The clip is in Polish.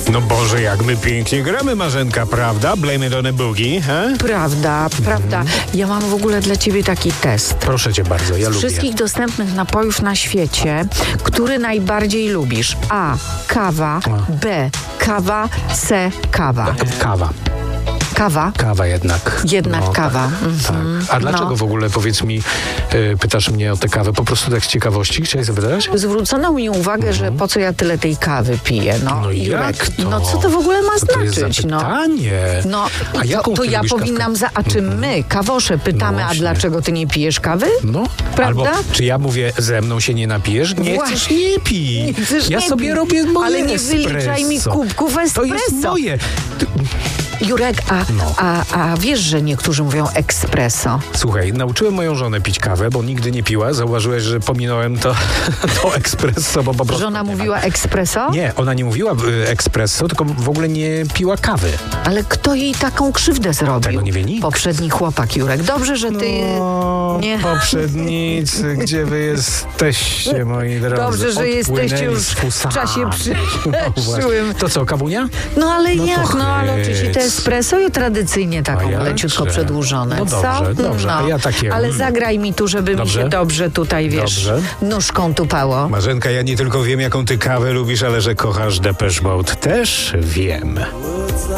No Boże, jak my pięknie gramy, Marzenka, prawda? Blame it on a boogie, he? Prawda. Ja mam w ogóle dla ciebie taki test. Proszę cię bardzo, ja Z lubię. wszystkich dostępnych napojów na świecie, który najbardziej lubisz? A. Kawa. B. Kawa. C. Kawa. Kawa. Kawa? Kawa jednak. Jednak kawa. Tak. A dlaczego w ogóle, powiedz mi, pytasz mnie o tę kawę? Po prostu tak z ciekawości chciałeś zapytać? Zwrócono mi uwagę, że po co ja tyle tej kawy piję. No Jurek, jak to? no co to w ogóle ma Co to jest znaczyć? za pytanie? No, A jaką to ty ja lubisz powinnam kawkę? A czy my, kawosze, pytamy, No a właśnie. dlaczego ty nie pijesz kawy? No, Prawda? albo czy ja mówię, ze mną się nie napijesz? Nie Właśnie. chcesz, nie pij. Nie chcesz, Ja nie sobie pij. robię moje Ale nie espresso. wyliczaj mi kubków To espresso. jest moje. Jurek, a wiesz, że niektórzy mówią espresso? Słuchaj, nauczyłem moją żonę pić kawę, bo nigdy nie piła. Zauważyłeś, że pominąłem to espresso, bo po prostu... Żona mówiła espresso? Nie, ona nie mówiła espresso, tylko w ogóle nie piła kawy. Ale kto jej taką krzywdę zrobił? Tego nie wie nikt. Poprzedni chłopak, Jurek. Dobrze, że ty... nie. Poprzednicy, gdzie wy jesteście, moi drodzy? Dobrze, że jesteście już w czasie przyszłym. To co, kawunia? No ale No to jak? No ale oczywiście to espresso i tradycyjnie taką jakże. leciutko przedłużone. No dobrze, co? dobrze, a ja takie, Ale zagraj mi tu, żeby mi Dobrze? się dobrze tutaj, wiesz, Dobrze. nóżką tupało. Marzenka, ja nie tylko wiem, jaką ty kawę lubisz, ale że kochasz Depeche Mode, też wiem.